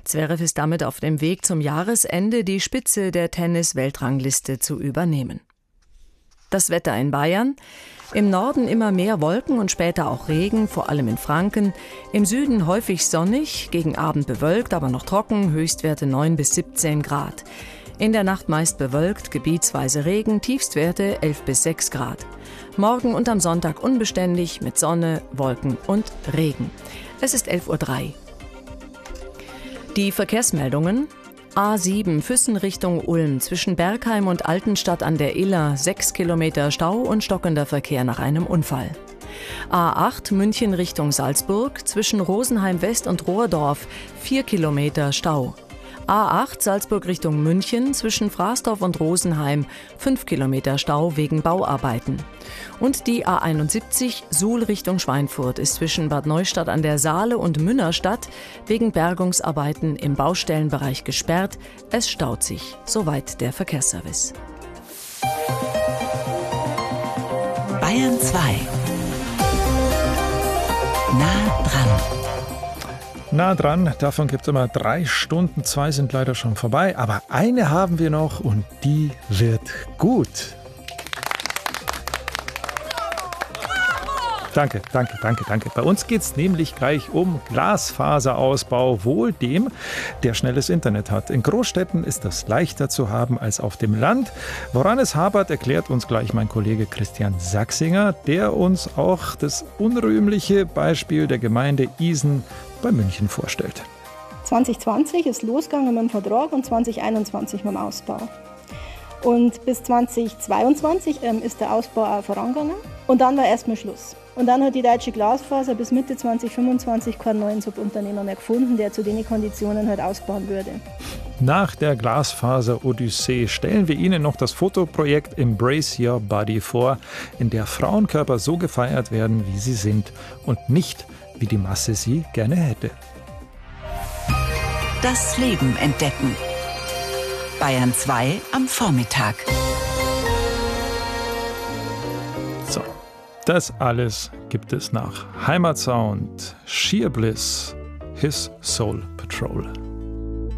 Zverev ist damit auf dem Weg zum Jahresende, die Spitze der Tennis-Weltrangliste zu übernehmen. Das Wetter in Bayern: Im Norden immer mehr Wolken und später auch Regen, vor allem in Franken. Im Süden häufig sonnig, gegen Abend bewölkt, aber noch trocken, Höchstwerte 9 bis 17 Grad. In der Nacht meist bewölkt, gebietsweise Regen, Tiefstwerte 11 bis 6 Grad. Morgen und am Sonntag unbeständig mit Sonne, Wolken und Regen. Es ist 11:03 Uhr. Die Verkehrsmeldungen: A7 Füssen Richtung Ulm, zwischen Bergheim und Altenstadt an der Iller 6 Kilometer Stau und stockender Verkehr nach einem Unfall. A8 München Richtung Salzburg, zwischen Rosenheim West und Rohrdorf 4 Kilometer Stau. A8 Salzburg Richtung München, zwischen Fraßdorf und Rosenheim 5 Kilometer Stau wegen Bauarbeiten. Und die A71 Suhl Richtung Schweinfurt ist zwischen Bad Neustadt an der Saale und Münnerstadt wegen Bergungsarbeiten im Baustellenbereich gesperrt. Es staut sich. Soweit der Verkehrsservice. Bayern 2. Nah dran. Nah dran, davon gibt es immer 3 Stunden, 2 sind leider schon vorbei, aber eine haben wir noch und die wird gut. Danke. Bei uns geht es nämlich gleich um Glasfaserausbau, wohl dem, der schnelles Internet hat. In Großstädten ist das leichter zu haben als auf dem Land. Woran es hapert, erklärt uns gleich mein Kollege Christian Sachsinger, der uns auch das unrühmliche Beispiel der Gemeinde Isen bei München vorstellt. 2020 ist losgegangen mit dem Vertrag und 2021 mit dem Ausbau. Und bis 2022 ist der Ausbau auch vorangegangen. Und dann war erstmal Schluss. Und dann hat die Deutsche Glasfaser bis Mitte 2025 keinen neuen Subunternehmer mehr gefunden, der zu den Konditionen halt ausbauen würde. Nach der Glasfaser-Odyssee stellen wir Ihnen noch das Fotoprojekt Embrace Your Body vor, in der Frauenkörper so gefeiert werden, wie sie sind und nicht, wie die Masse sie gerne hätte. Das Leben entdecken. Bayern 2 am Vormittag. So, das alles gibt es nach Heimatsound, Sheer Bliss, His Soul Patrol.